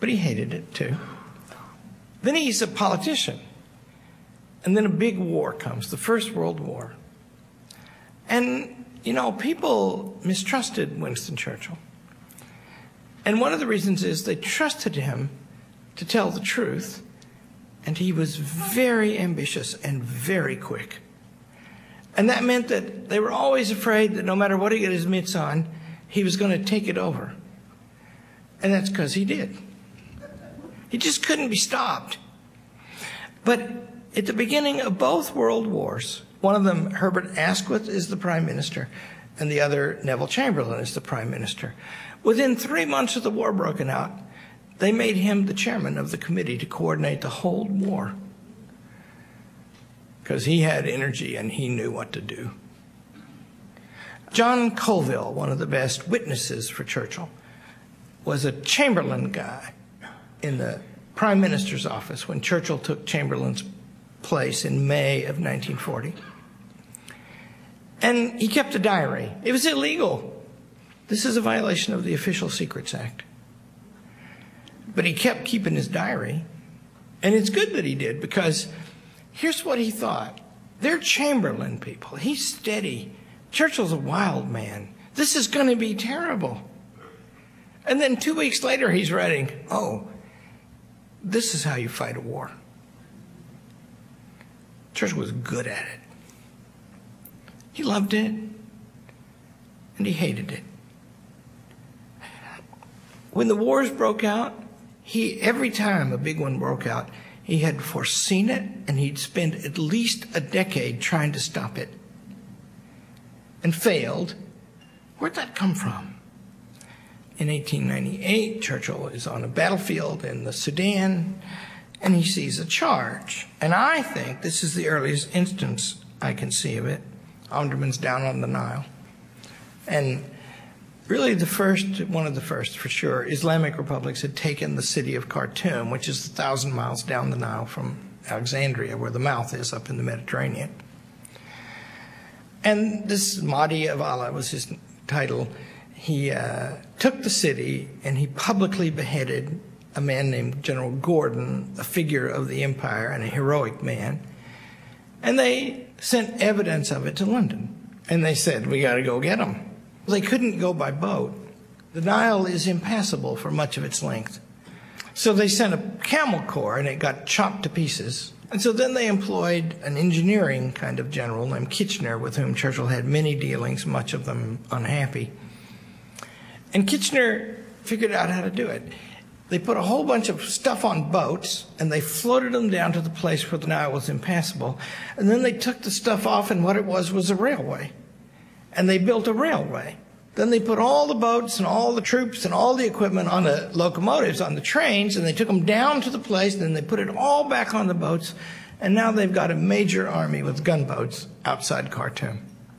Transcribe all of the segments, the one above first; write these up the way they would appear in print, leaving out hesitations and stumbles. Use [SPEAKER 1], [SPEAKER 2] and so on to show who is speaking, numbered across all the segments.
[SPEAKER 1] but he hated it too. Then he's a politician. And then a big war comes, the First World War. And, people mistrusted Winston Churchill. And one of the reasons is they trusted him to tell the truth, and he was very ambitious and very quick. And that meant that they were always afraid that no matter what he got his mitts on, he was going to take it over. And that's because he did. He just couldn't be stopped. But at the beginning of both world wars, one of them, Herbert Asquith, is the prime minister, and the other, Neville Chamberlain, is the prime minister. Within 3 months of the war broken out, they made him the chairman of the committee to coordinate the whole war, because he had energy and he knew what to do. John Colville, one of the best witnesses for Churchill, was a Chamberlain guy in the prime minister's office when Churchill took Chamberlain's place in May of 1940. And he kept a diary. It was illegal. This is a violation of the Official Secrets Act. But he kept keeping his diary. And it's good that he did, because here's what he thought. They're Chamberlain people. He's steady. Churchill's a wild man. This is going to be terrible. And then 2 weeks later, he's writing, oh, this is how you fight a war. Churchill was good at it. He loved it, and he hated it. When the wars broke out, every time a big one broke out, he had foreseen it, and he'd spend at least a decade trying to stop it. And failed. Where'd that come from? In 1898, Churchill is on a battlefield in the Sudan, and he sees a charge. And I think this is the earliest instance I can see of it. Omdurman's down on the Nile. And really one of the first for sure, Islamic republics had taken the city of Khartoum, which is 1,000 miles down the Nile from Alexandria, where the mouth is up in the Mediterranean. And this Mahdi of Allah was his title. He took the city and he publicly beheaded a man named General Gordon, a figure of the empire and a heroic man. And they sent evidence of it to London. And they said, we got to go get him. They couldn't go by boat. The Nile is impassable for much of its length. So they sent a camel corps, and it got chopped to pieces. And so then they employed an engineering kind of general named Kitchener, with whom Churchill had many dealings, much of them unhappy. And Kitchener figured out how to do it. They put a whole bunch of stuff on boats, and they floated them down to the place where the Nile was impassable. And then they took the stuff off, and what it was a railway. And they built a railway. Then they put all the boats and all the troops and all the equipment on the locomotives, on the trains, and they took them down to the place, and then they put it all back on the boats, and now they've got a major army with gunboats outside Khartoum.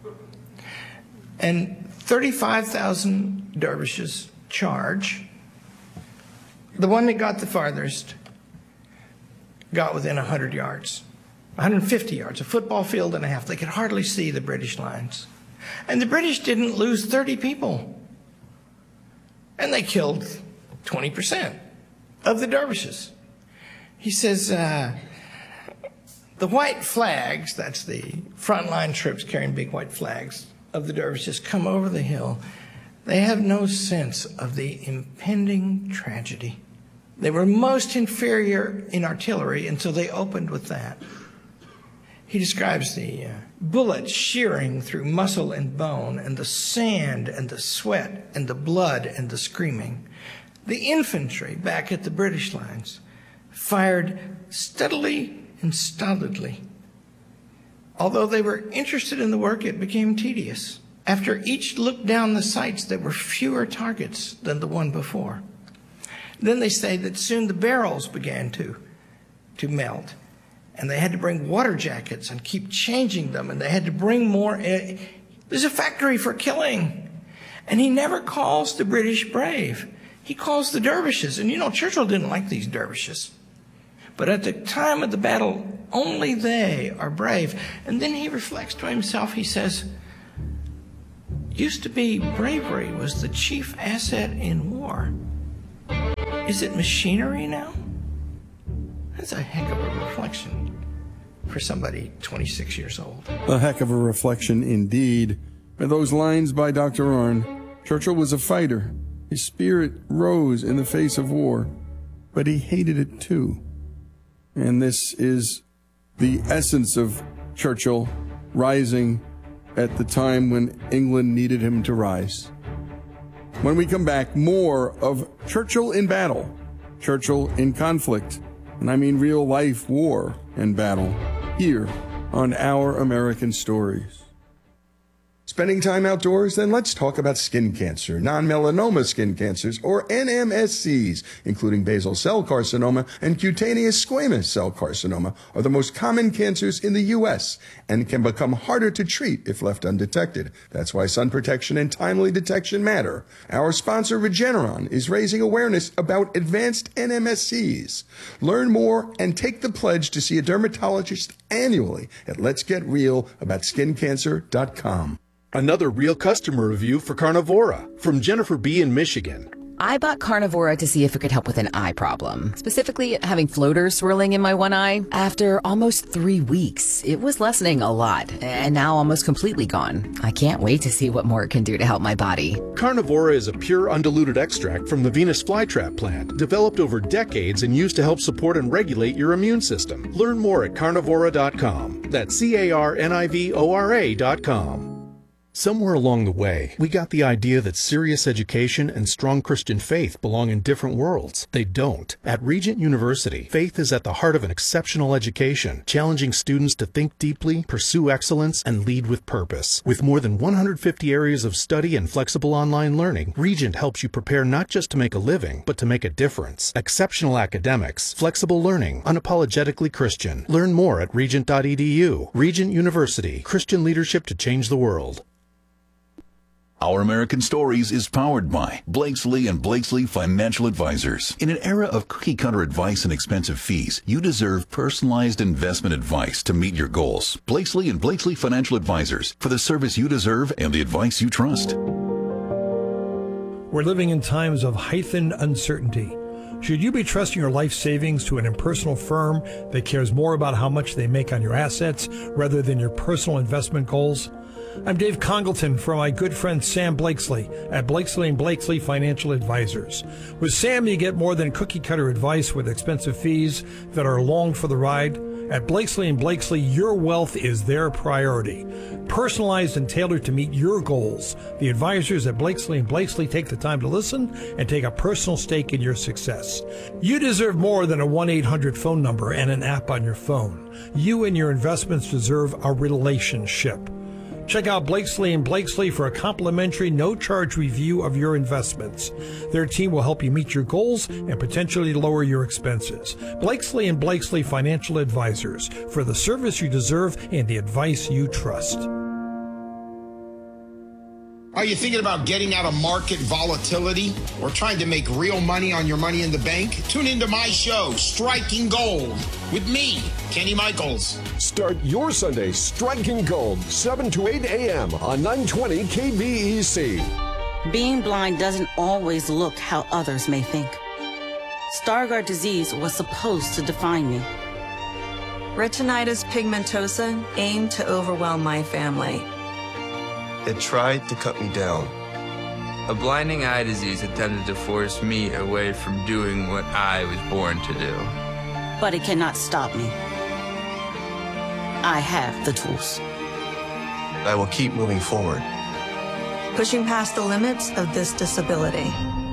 [SPEAKER 1] And 35,000 dervishes charge. The one that got the farthest got within 100 yards, 150 yards, a football field and a half. They could hardly see the British lines. And the British didn't lose 30 people. And they killed 20% of the dervishes. He says, the white flags, that's the frontline troops carrying big white flags of the dervishes, come over the hill. They have no sense of the impending tragedy. They were most inferior in artillery, and so they opened with that. He describes the bullets shearing through muscle and bone, and the sand and the sweat and the blood and the screaming. The infantry back at the British lines fired steadily and stolidly. Although they were interested in the work, it became tedious. After each looked down the sights, there were fewer targets than the one before. Then they say that soon the barrels began to melt. And they had to bring water jackets and keep changing them. And they had to bring more. There's a factory for killing. And he never calls the British brave. He calls the dervishes. And Churchill didn't like these dervishes. But at the time of the battle, only they are brave. And then he reflects to himself. He says, used to be bravery was the chief asset in war. Is it machinery now? That's a heck of a reflection for somebody 26 years old.
[SPEAKER 2] A heck of a reflection indeed. By those lines by Dr. Arnn, Churchill was a fighter. His spirit rose in the face of war, but he hated it too. And this is the essence of Churchill rising at the time when England needed him to rise. When we come back, more of Churchill in battle, Churchill in conflict, and I mean real life war and battle, here on Our American Stories. Spending time outdoors? Then let's talk about skin cancer, non-melanoma skin cancers, or NMSCs, including basal cell carcinoma and cutaneous squamous cell carcinoma, are the most common cancers in the U.S. and can become harder to treat if left undetected. That's why sun protection and timely detection matter. Our sponsor, Regeneron, is raising awareness about advanced NMSCs. Learn more and take the pledge to see a dermatologist annually at letsgetrealaboutSkinCancer.com.
[SPEAKER 3] Another real customer review for Carnivora from Jennifer B. in Michigan.
[SPEAKER 4] I bought Carnivora to see if it could help with an eye problem, specifically having floaters swirling in my one eye. After almost 3 weeks, it was lessening a lot, and now almost completely gone. I can't wait to see what more it can do to help my body.
[SPEAKER 3] Carnivora is a pure undiluted extract from the Venus flytrap plant, developed over decades and used to help support and regulate your immune system. Learn more at carnivora.com. That's CARNIVORA.com. Somewhere along the way, we got the idea that serious education and strong Christian faith belong in different worlds. They don't. At Regent University, faith is at the heart of an exceptional education, challenging students to think deeply, pursue excellence, and lead with purpose. With more than 150 areas of study and flexible online learning, Regent helps you prepare not just to make a living, but to make a difference. Exceptional academics, flexible learning, unapologetically Christian. Learn more at regent.edu. Regent University, Christian leadership to change the world.
[SPEAKER 5] Our American Stories is powered by Blakesley & Blakesley Financial Advisors. In an era of cookie-cutter advice and expensive fees, you deserve personalized investment advice to meet your goals. Blakesley & Blakesley Financial Advisors, for the service you deserve and the advice you trust.
[SPEAKER 6] We're living in times of heightened uncertainty. Should you be trusting your life savings to an impersonal firm that cares more about how much they make on your assets rather than your personal investment goals? I'm Dave Congleton from my good friend Sam Blakesley at Blakesley & Blakesley Financial Advisors. With Sam, you get more than cookie-cutter advice with expensive fees that are along for the ride. At Blakesley & Blakesley, your wealth is their priority. Personalized and tailored to meet your goals, the advisors at Blakesley & Blakesley take the time to listen and take a personal stake in your success. You deserve more than a 1-800 phone number and an app on your phone. You and your investments deserve a relationship. Check out Blakesley & Blakesley for a complimentary, no-charge review of your investments. Their team will help you meet your goals and potentially lower your expenses. Blakesley & Blakesley Financial Advisors, for the service you deserve and the advice you trust.
[SPEAKER 7] Are you thinking about getting out of market volatility or trying to make real money on your money in the bank? Tune into my show, Striking Gold, with me, Kenny Michaels.
[SPEAKER 8] Start your Sunday Striking Gold, 7 to 8 a.m. on 920 KVEC.
[SPEAKER 9] Being blind doesn't always look how others may think. Stargardt disease was supposed to define me.
[SPEAKER 10] Retinitis pigmentosa aimed to overwhelm my family.
[SPEAKER 11] It tried to cut me down. A blinding eye disease attempted to force me away from doing what I was born to do.
[SPEAKER 9] But it cannot stop me. I have the tools.
[SPEAKER 11] I will keep moving forward.
[SPEAKER 10] Pushing past the limits of this disability.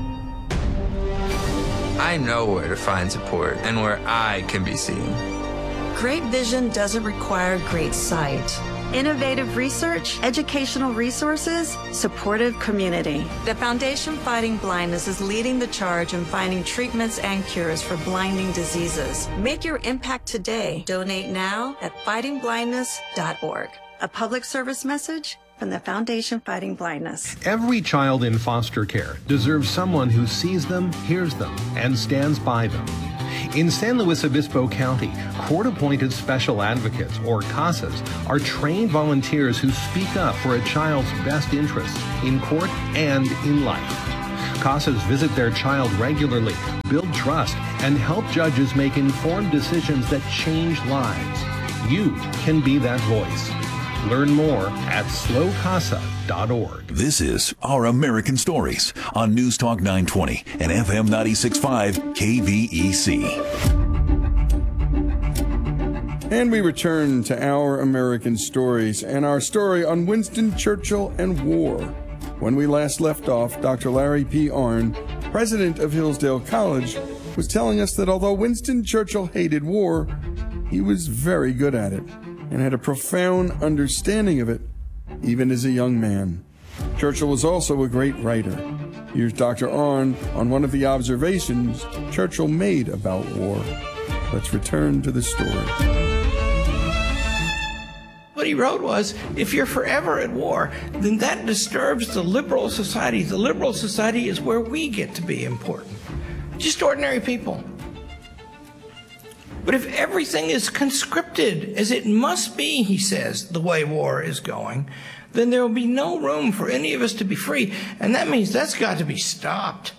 [SPEAKER 11] I know where to find support and where I can be seen.
[SPEAKER 10] Great vision doesn't require great sight. Innovative research, educational resources, supportive community. The Foundation Fighting Blindness is leading the charge in finding treatments and cures for blinding diseases. Make your impact today. Donate now at fightingblindness.org. A public service message from the Foundation Fighting Blindness.
[SPEAKER 12] Every child in foster care deserves someone who sees them, hears them, and stands by them. In San Luis Obispo County, court-appointed special advocates, or CASAs, are trained volunteers who speak up for a child's best interests in court and in life. CASAs visit their child regularly, build trust, and help judges make informed decisions that change lives. You can be that voice. Learn more at slowcasa.org.
[SPEAKER 5] This is Our American Stories on News Talk 920 and FM 96.5 KVEC.
[SPEAKER 2] And we return to Our American Stories and our story on Winston Churchill and war. When we last left off, Dr. Larry P. Arnn, president of Hillsdale College, was telling us that although Winston Churchill hated war, he was very good at it and had a profound understanding of it, even as a young man. Churchill was also a great writer. Here's Dr. Arnn on one of the observations Churchill made about war. Let's return to the story.
[SPEAKER 1] What he wrote was, if you're forever at war, then that disturbs the liberal society. The liberal society is where we get to be important. Just ordinary people. But if everything is conscripted, as it must be, he says, the way war is going, then there will be no room for any of us to be free. And that means that's got to be stopped.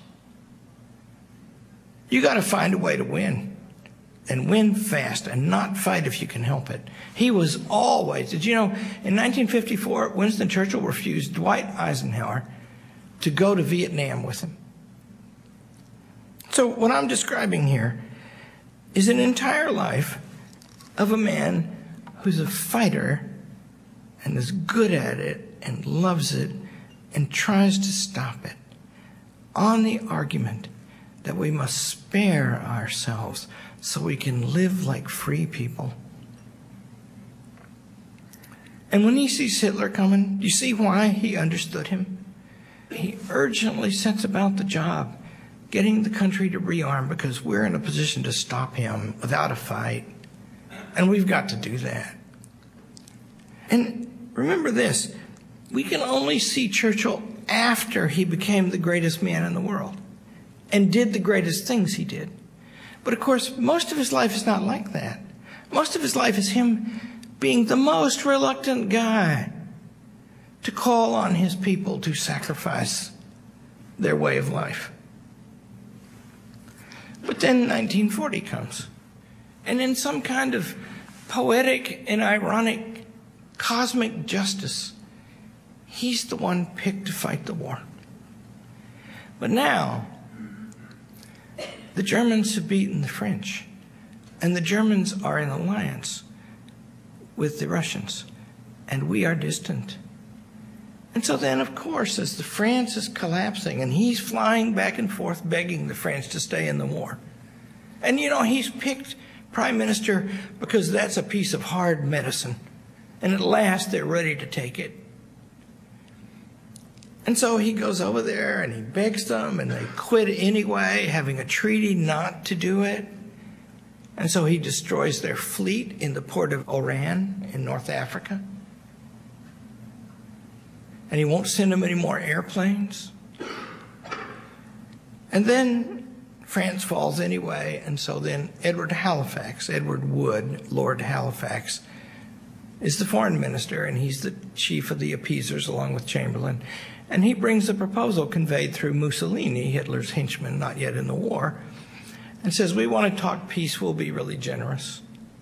[SPEAKER 1] You got to find a way to win. And win fast and not fight if you can help it. He was always, did you know, in 1954, Winston Churchill refused Dwight Eisenhower to go to Vietnam with him. So what I'm describing here is an entire life of a man who's a fighter and is good at it and loves it and tries to stop it on the argument that we must spare ourselves so we can live like free people. And when he sees Hitler coming, you see why he understood him? He urgently sets about the job, getting the country to rearm because we're in a position to stop him without a fight. And we've got to do that. And remember this, we can only see Churchill after he became the greatest man in the world and did the greatest things he did. But of course, most of his life is not like that. Most of his life is him being the most reluctant guy to call on his people to sacrifice their way of life. But then 1940 comes, and in some kind of poetic and ironic cosmic justice, he's the one picked to fight the war. But now, the Germans have beaten the French, and the Germans are in alliance with the Russians, and we are distant. And so then, of course, as the France is collapsing, and he's flying back and forth begging the French to stay in the war. And, you know, he's picked prime minister because that's a piece of hard medicine, and at last they're ready to take it. And so he goes over there and he begs them, and they quit anyway, having a treaty not to do it. And so he destroys their fleet in the port of Oran in North Africa. And he won't send them any more airplanes. And then France falls anyway, and so then Edward Wood, Lord Halifax, is the foreign minister, and he's the chief of the appeasers along with Chamberlain. And he brings a proposal conveyed through Mussolini, Hitler's henchman, not yet in the war, and says, we want to talk peace, we'll be really generous.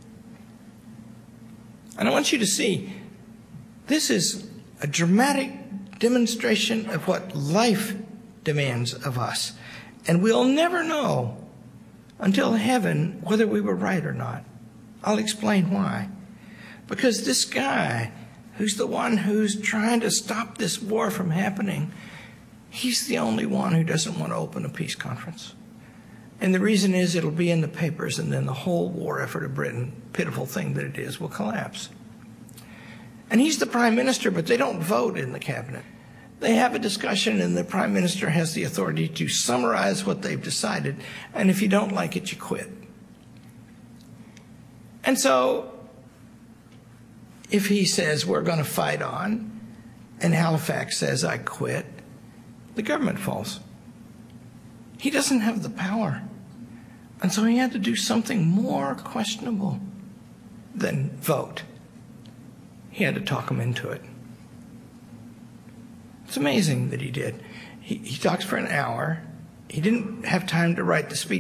[SPEAKER 1] And I want you to see, this is a dramatic demonstration of what life demands of us. And we'll never know until heaven whether we were right or not. I'll explain why. Because this guy, who's the one who's trying to stop this war from happening, he's the only one who doesn't want to open a peace conference. And the reason is it'll be in the papers, and then the whole war effort of Britain, pitiful thing that it is, will collapse. And he's the prime minister, but they don't vote in the cabinet. They have a discussion, and the prime minister has the authority to summarize what they've decided, and if you don't like it, you quit. And so, if he says, we're going to fight on, and Halifax says, I quit, the government falls. He doesn't have the power. And so he had to do something more questionable than vote. He had to talk him into it. It's amazing that he did. He talks for an hour. He didn't have time to write the speech.